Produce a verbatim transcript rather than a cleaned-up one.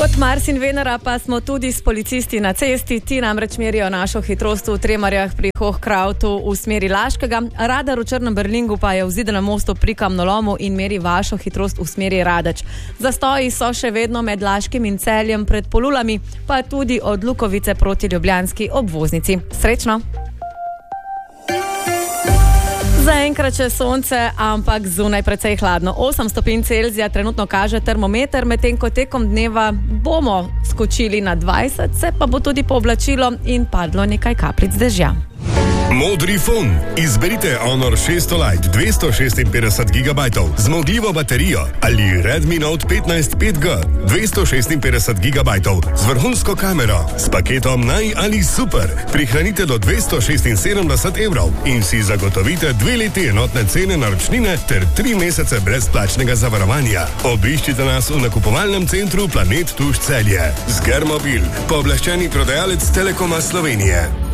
Kot Mars in Venera pa smo tudi s policisti na cesti. Ti namreč merijo našo hitrost v Tremarjah pri Hochkrautu v smeri Laškega. Radar v Črnem Berlingu pa je v Zidanem mostu pri Kamnolomu in meri vašo hitrost v smeri Radeč. Zastoji so še vedno med Laškim in Celjem pred Polulami, pa tudi od Lukovice proti ljubljanski obvoznici. Srečno! Zaenkrat še sonce, ampak zunaj precej hladno. osem stopinj Celzija trenutno kaže termometer, medtem ko tekom dneva bomo skočili na dvajset, se pa bo tudi pooblačilo in padlo nekaj kapljic dežja. Modri fon. Izberite Honor šeststo Lite dvesto šestinpetdeset gigabajtov, zmogljivo baterijo ali Redmi Note petnajst pet G dvesto šestinpetdeset gigabajtov z vrhunsko kamero, s paketom Naj ali Super. Prihranite do dvesto šestinsedemdeset evrov in si zagotovite dve leti enotne cene naročnine ter tri mesece brezplačnega zavarovanja. Obiščite nas v nakupovalnem centru Planet Tuš Celje. Zgermobil, pooblaščeni prodajalec Telekoma Slovenije.